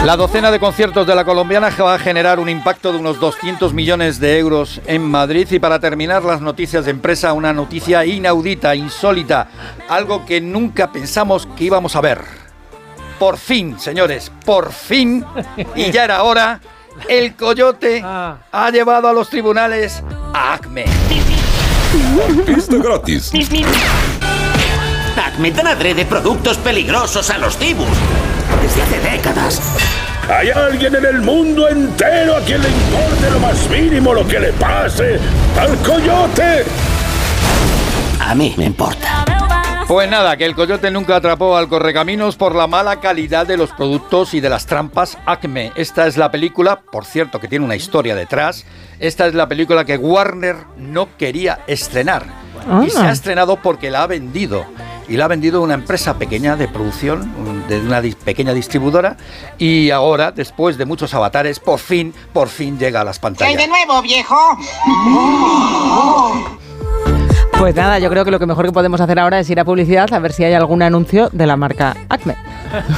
La docena de conciertos de la colombiana va a generar un impacto de unos 200 millones de euros en Madrid. Y para terminar las noticias de empresa, una noticia inaudita, insólita, algo que nunca pensamos que íbamos a ver. Por fin, señores, por fin, y ya era hora, el Coyote ha llevado a los tribunales a ACME. Pista gratis. ACME dan adrede productos peligrosos a los cibus desde hace décadas. ¿Hay alguien en el mundo entero a quien le importe lo más mínimo lo que le pase al Coyote? A mí me importa. Pues nada, que el Coyote nunca atrapó al Correcaminos por la mala calidad de los productos y de las trampas ACME. Esta es la película, por cierto, que tiene una historia detrás. Esta es la película que Warner no quería estrenar. Y se ha estrenado porque la ha vendido. Y la ha vendido una empresa pequeña de producción, de una pequeña distribuidora. Y ahora, después de muchos avatares, por fin llega a las pantallas. ¿Qué hay de nuevo, viejo? Pues nada, yo creo que lo que mejor que podemos hacer ahora es ir a publicidad a ver si hay algún anuncio de la marca ACME.